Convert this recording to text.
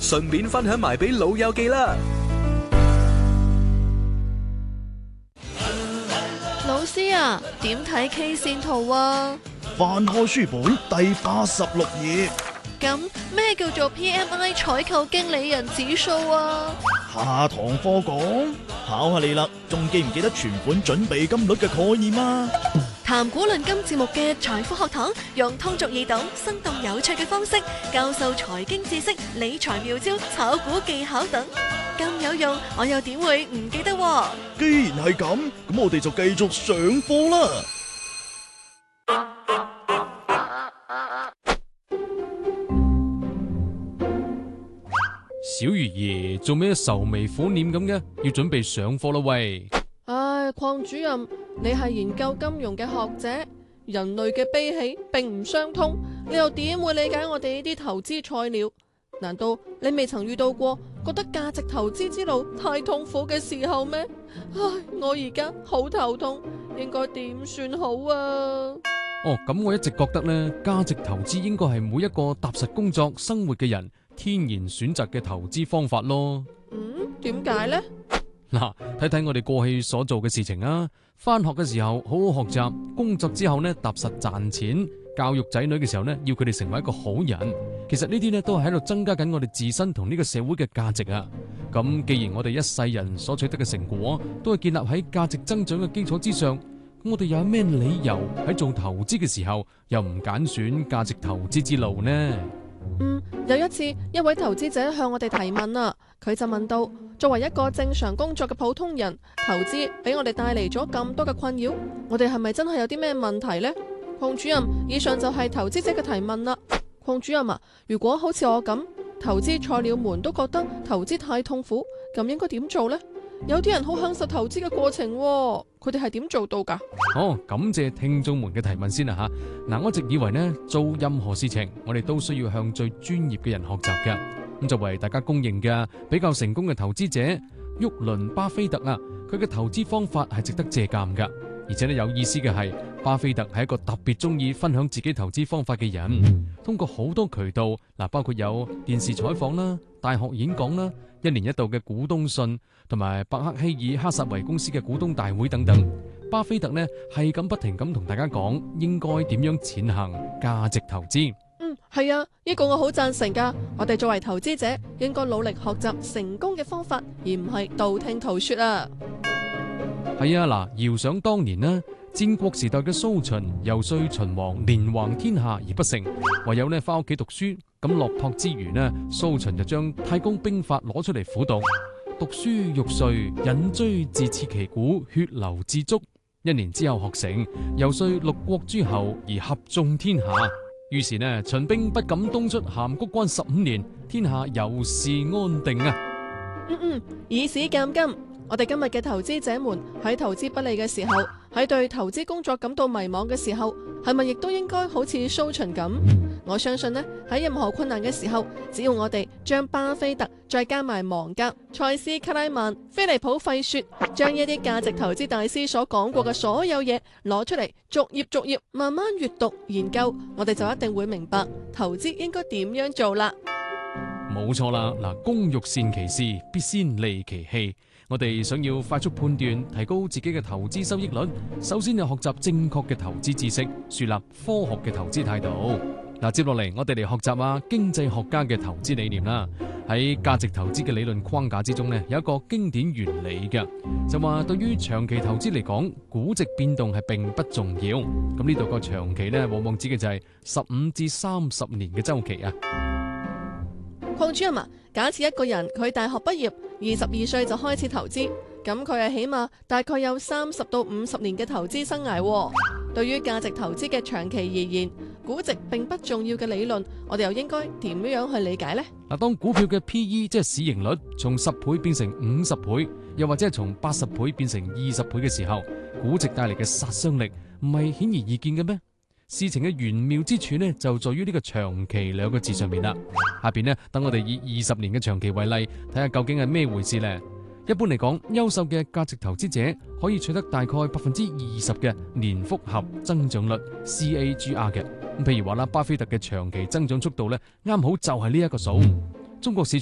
順便分享埋俾老友記啦。 老師啊，點睇 K 線圖啊？ 翻開書本第86頁。 咁咩叫做 PMI 採購經理人指數啊？ 下堂課講，考下你啦，仲記唔記得存款準備金率嘅概念啊？ 談古論今節目嘅財富學堂，用通俗易懂、生動有趣嘅方式教授財經知識、理財妙招、炒股技巧等，咁有用，我又點會唔記得喎？ 既然係咁，咁我哋就繼續上課啦。 小魚兒做咩愁眉苦臉咁嘅？要準備上課啦喂！ 唉，鄺主任，你係研究金融嘅學者，人類嘅悲喜並唔相通，你又點會理解我哋呢啲投資菜鳥？難道你未曾遇到過覺得價值投資之路太痛苦嘅時候咩？唉，我而家好頭痛，應該點算好啊？ 哦，咁我一直覺得呢，價值投資應該係每一個踏實工作生活嘅人天然選擇嘅投資方法咯。 點解呢？ 嗱，睇睇我哋過去所做嘅事情啊。返學嘅時候好好學習，工作之後呢踏實賺錢，教育仔女嘅時候呢要佢哋成為一個好人。其實呢啲呢都係喺度增加緊我哋自身同呢個社會嘅價值啊。咁既然我哋一世人所取得嘅成果都係建立喺價值增長嘅基礎之上，咁我哋又有咩理由喺做投資嘅時候又唔揀選價值投資之路呢？ 有一次，一位投資者向我哋提問啊，佢就問到：作為一個正常工作嘅普通人，投資俾我哋帶嚟咗咁多嘅困擾，我哋係咪真係有啲咩問題呢？鄺主任，以上就係投資者嘅提問啦。鄺主任啊，如果好似我咁，投資菜鳥們都覺得投資太痛苦，咁應該點做呢？有啲人好享受投資嘅過程，佢哋係點做到㗎？ 好，感謝聽眾們嘅提問先啦吓。嗱，我一直以為呢，做任何事情我哋都需要向最專業嘅人學習嘅。咁作為大家公認嘅比較成功嘅投資者，沃倫巴菲特啊，佢嘅投資方法係值得借鑒噶。而且呢，有意思嘅係，巴菲特係一個特別中意分享自己投資方法嘅人。通過好多渠道，嗱，包括有電視採訪啦、大學演講啦、一年一度嘅股東信，同埋伯克希爾哈撒維公司嘅股東大會等等，巴菲特呢係咁不停咁同大家講應該點樣踐行價值投資。 係啊，呢個我好贊成噶。我哋作為投資者，應該努力學習成功嘅方法，而唔係道聽途說啊。 係啊，嗱，遙想當年呢，戰國時代嘅蘇秦游說秦王連橫天下而不成，唯有呢翻屋企讀書。咁落魄之餘呢，蘇秦就將太公兵法攞出嚟苦讀。讀書欲睡，引錐自刺其股，血流至足。1年之後學成，游說6國諸侯而合眾天下。於是呢，秦兵不敢東出函谷關15年，天下由是安定啊！ 以史鑑今，我哋今日嘅投資者們喺投資不利嘅時候，喺對投資工作感到迷茫嘅時候，係咪亦都應該好似蘇秦咁？我相信呢，喺任何困難嘅時候，只要我哋將巴菲特再加埋芒格、塞斯卡拉曼、菲利普費雪，將一啲價值投資大師所講過嘅所有嘢攞出嚟，逐頁慢慢閱讀研究，我哋就一定會明白投資應該點樣做啦。 冇錯啦，嗱，工欲善其事，必先利其器。我哋想要快速判斷，提高自己嘅投資收益率，首先要學習正確嘅投資知識，樹立科學嘅投資態度。嗱，接落嚟我哋嚟學習下經濟學家嘅投資理念啦。喺價值投資嘅理論框架之中呢，有一個經典原理嘅，就話對於長期投資嚟講，估值變動係並不重要。咁呢度個長期呢，往往指嘅就係15至30年嘅周期啊。 鄺主任啊，假設一個人佢大學畢業，22歲就開始投資，咁佢係起碼大概有30到50年嘅投資生涯喎。對於價值投資嘅長期而言，估值並不重要嘅理論，我哋又應該點樣去理解呢？ 嗱，當股票嘅 PE 即係市盈率從10倍變成50倍，又或者係從80倍變成20倍嘅時候，估值帶嚟嘅殺傷力唔係顯而易見嘅咩？事情嘅玄妙之處呢，就在於呢個長期2個字上面啦。下邊呢，等我哋以20年嘅長期為例，睇下究竟係咩回事呢？一般嚟講，優秀嘅價值投資者可以取得大概20%嘅年複合增長率 CAGR 嘅。譬如話啦，巴菲特嘅長期增長速度呢，啱好就係呢一個數。中國市場